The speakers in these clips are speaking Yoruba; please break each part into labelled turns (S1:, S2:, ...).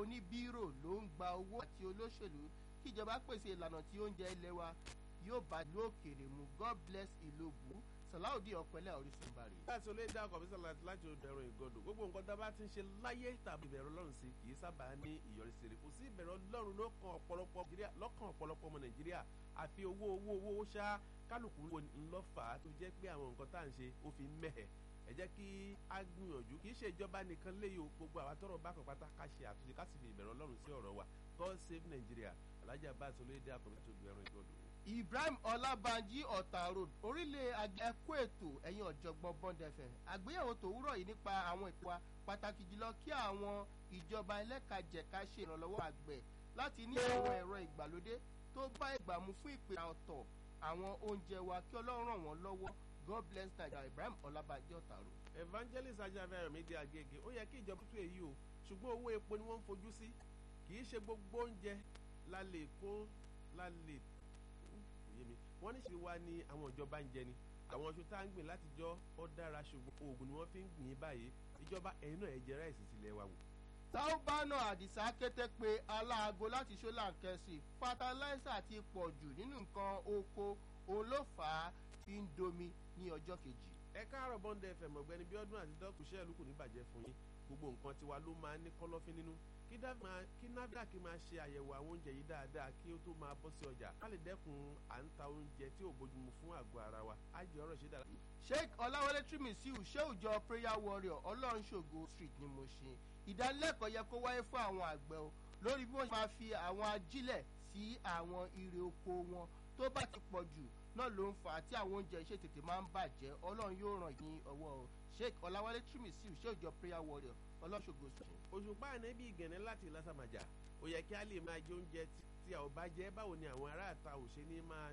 S1: oníbírò ló ń gba owó àti olóṣèlú kíjọba pèsè ìlànà tí oúnjẹ ilé wa yóò bá ìlú òkèèrè mu. God bless Ìlóbù. Sàláùdí Ọ̀pẹ́lẹ̀ Orísun bari.
S2: láti olóyè dá ọkọ̀ bísí láti odò ìgọdọ̀ gbogbo nǹkan tá a bá ti ń ṣe láyé tàbí ìbẹ̀rù Ọlọ́run sí kì í sábà ní ìyọrísí rere. Kò sí ìbẹ̀rù Ọlọ́run lọ́kàn ọ̀pọ̀lọpọ̀ ọmọ Nàìjíríà àfi owó ṣá kálukú ńlọ́fà tó jẹ́ pé àwọn nǹkan tá à ń ṣe ó fi mẹ́hẹ̀. Ẹ jẹ́ kí a gbìyànjú kì í ṣe ìjọba nìkan léyìí o, gbogbo àwa tọ́rọ̀ bá kan pátá ká ṣe àtúnṣe ká sì fi ìbẹ̀rù Ọlọ́run sí ọ̀rọ̀ wa. God save Nigeria. Alájà bá aṣọ olóyè dá ọkọ̀ bísí odò ìgọdọ̀.
S1: Ibrahim Ọlábánjí Ọ̀tà Road orílẹ̀ ẹ̀kú ètò ẹ̀yin ọ̀jọ̀gbọ́n Bond FM. Àgbéyẹ̀wò tòwúrọ̀ yìí nípa àwọn ètò wa pàtàkì jùlọ kí àwọn ìjọba ẹlẹ́kajẹ̀ka ṣe ìrànlọ́wọ́ àgbẹ̀ láti ní àwọn ẹ̀rọ ìgbàlódé tó bá ìgbà mu fún ìpè ọ̀tọ̀ àwọn oúnjẹ wa kí Ọlọ́run ràn wọ́n lọ́wọ́. God bless Nigeria. Ibrahim Ọlábánjí Ọ̀tà Road.
S2: Evangelist Ajafẹ́rẹ́ mi dé Agége ó yẹ kí ìjọba tó èyí o ṣùgbọ́n owó epo ni wọ́n ń fojú sí kì í ṣe gbogbo oúnjẹ lálẹ́ wọ́n ní ṣe wá ní àwọn ìjọba ń jẹ ni àwọn oṣù tá à ń gbìn látijọ́ ó dára ṣùgbọ́n oògùn ni wọ́n fi ń gbìn báyìí ìjọba ẹ̀yin náà ẹ jẹ ráìsì sílẹ̀ wa wò.
S1: Taubana Àdìsá kété pé aláago láti ṣọ́làǹkẹ́sì fataláísà ti pọ̀ jù nínú nǹkan oko òun ló fà á fi ń domi ní ọjọ́ kejì.
S2: Ẹ káàárọ̀ Bond FM ọ̀gbẹ́ni Bíọ́dún àti dọ́kù sẹ́ẹ̀lù kò ní bàjẹ́ fún yín gbogbo nǹkan tiwa ló máa ń ní kọ́lọ́fín nínú kí NAFDAC máa ṣe àyẹ̀wò àwọn oúnjẹ yìí dáadáa kí ó tó máa bọ́ sí ọjà ká lè dẹ́kun à ń ta oúnjẹ tí ò bójúmu fún àgọ́ ara wa á jẹ́ ọ̀rọ̀ ṣe dára.
S1: Sheikh Ọláwọlé Trimisiu ṣéwùjọ prayer warrior Ọlọ́runṣògo street ni mo ṣe ìdánilẹ́kọ̀ọ́ yẹ kó wáyé fún àwọn àgbẹ̀ o lórí bí wọ́n máa fi àwọn ajílẹ̀ sí àwọn irè oko wọn tó bá ti pọ̀ jù náà ló ń fà á tí àwọn oúnjẹ iṣẹ́ tètè máa ń bàjẹ́ Ọlọ́run yóò ràn yín ọwọ́ o. Sheikh Ọláwọlé Trimisiu ṣéwùjọ prayer warrior Ọlọ́runṣògo street.
S2: Òṣùpá àná bí ìgẹ̀nẹ́ láti lásàmàjà ó yẹ kí a lè máa jẹ oúnjẹ tí a ò bá jẹ báwo ni àwọn aráàta ò ṣe ní máa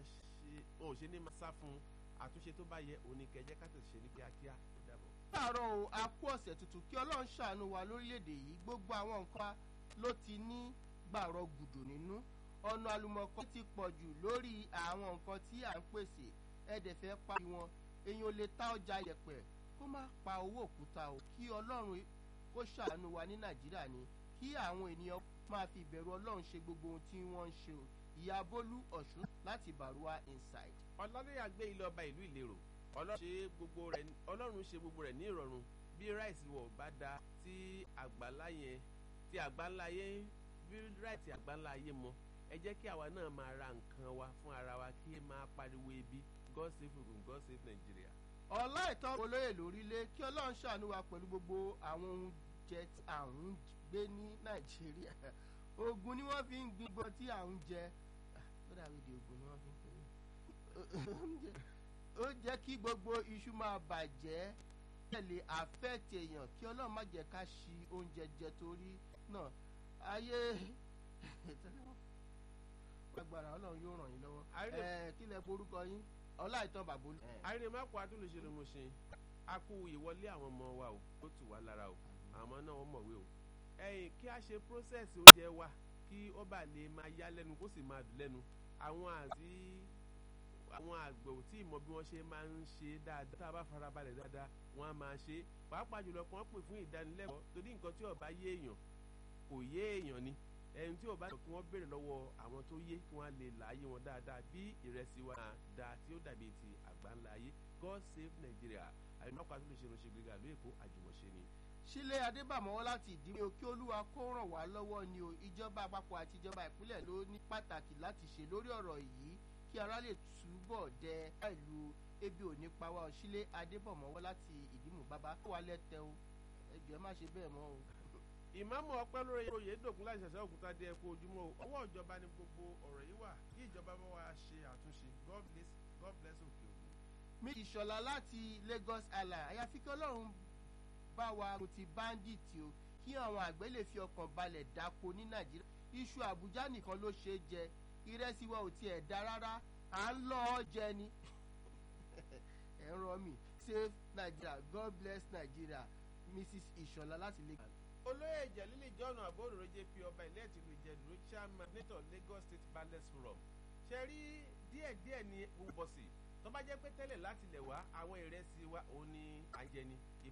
S2: sá fún àtúnṣe tó bá yẹ òní kẹjẹ ká tètè ṣe ní kíákíá ó dàbọ̀.
S1: láàárọ̀ o a kú ọ̀sẹ̀ tuntun kí Ọlọ́run ṣàánú wa lórílẹ̀‐èdè yìí gbogbo àwọn nǹkan ló ti ní gbàrọ̀ gùdù nínú ọ̀nà àlùmọ̀kọ́ ti pọ̀ jù lórí àwọn nǹkan tí à ń pèsè ẹ̀ẹ́dẹ̀fẹ́ pa wọn èèyàn lè ta ọjà yẹ̀pẹ̀ kó má pa owó òkúta o kí Ọlọ́run kó ṣàánú wa ní Nàìjíríà ni kí àwọn ènìyàn máa fi ìbẹ̀rù Ọlọ́run ṣe gbogbo ohun tí wọ́n ń ṣe o. Ìyá Bólú Ọ̀ṣun láti Bàrúwá inside.
S2: Ọlọ́dẹ́yà gbé ilé ọba ìlú Ìlérò Ọlọ́run ṣe gbogbo rẹ̀ ní ìrọ̀rùn bí ráìsì wọ̀ bá da tí àgbáńláyé bí ráìsì àgbáńláyé mọ ẹ jẹ́ kí àwa náà máa ra nǹkan wa fún ara wa kí ẹ máa pariwo ebi. God save Ogun, God save Nigeria.
S1: Ọláìtàn olóyè lórílẹ̀ kí Ọlọ́run ṣàánú wa pẹ̀lú gbogbo àwọn oúnjẹ tí à ń gbé ní Nàìjíríà ogun ni wọ́n fi ń gbin gbọ́ tí à ń jẹ ó dàbí di ogun ni wọ́n fi ń pè é ó jẹ́ kí gbogbo iṣu máa bàjẹ́ tẹ̀lé àfẹ́ẹ̀tì èèyàn kí Ọlọ́run má jẹ́ ká ṣi oúnjẹ jẹ torí náà ayé agbára Ọlọ́run yóò ràn yín lọ́wọ́ kí lẹ porúkọ yín Ọláìtàn Bàbólú.
S2: àìrè má kó atúnlẹ̀ṣe ló mo ṣe a kú ìwọlé àwọn ọmọ wa o ó tù wá lára o àwọn náà wọ́n mọ̀wé o kí a ṣe process oúnjẹ wa kí ó bá lè máa yá lẹ́nu kó sì máa dùn lẹ́nu àwọn àgbẹ̀ ò tí ì mọ bí wọ́n ṣe máa ń ṣe dáadáa tá a bá farabalẹ̀ dáadáa wọ́n á máa ṣe pàápàá jùlọ kí wọ́n pè fún ìdánilẹ́kọ̀ọ́ torí nǹkan tí ó bá yé èèyàn kò yé èèyàn ni ẹni tí ó bá yẹ kí wọ́n béèrè lọ́wọ́ àwọn tó yé kí wọ́n lè láàyè wọn dáadáa bí ìrẹsì wa dáa tí ó dàbí ti àgbáńlá ayé. God save Nigeria àyìnbá tó lè ṣe ìránṣẹ́ gbígbà ló èkó àjùmọ̀ṣe ni.
S1: Sílé Adébàmọ́wọ́ láti ìdílé o kí Olúwa kó ràn wá lọ́wọ́ ni o ìjọba àpapọ̀ àti ìjọba ìpínlẹ̀ ló ní pàtàkì láti ṣe lórí ọ̀rọ̀ yìí kí ara lè túbọ̀ dẹ ìlú ebi ò ní pa wá o. Sílé Adébàmọ́wọ́ láti ìdímù bàbá kó wa lẹ́tẹ̀ o ẹjọ́ má ṣe bẹ́ẹ̀ mọ́ o.
S2: Ìmáàmù Ọpẹ́ lórí oyè dògún láti ṣẹ̀ṣẹ̀ òkúta dé ẹkú ojúmọ́ o ọwọ́ ìjọba ni gbogbo ọ̀rọ̀ yìí wà kí ìjọba bá wa ṣe àtúnṣe. God bless òkè òkun.
S1: Mi Ìṣọ̀lá láti Lagos Island àyàfi kí Ọlọ́run bá wa kò ti báńdíìtì o kí àwọn àgbẹ̀ lè fi ọkàn balẹ̀ dáko ní Nàìjíríà iṣu Àbújá nìkan ló ṣe é jẹ ìrẹsì wa ò tiẹ̀ dá rárá à ń lọ́ ọ jẹ ni ẹ̀ ń rọ mi save Nigeria God bless Nigeria Mrs Ìṣọ̀lá láti Lagos.
S2: Olóyè Jẹ̀lílì John Àbóròrò JP ọba ilé ìtìlú Ìjẹ̀dùrú chairman nator Lagos State Balance Forum ṣe rí díẹ̀díẹ̀ ní bọ́sì tó bá jẹ́ pé tẹ́lẹ̀ láti lẹ̀ wá àwọn ìrẹsì wa òun ni à ń jẹ ni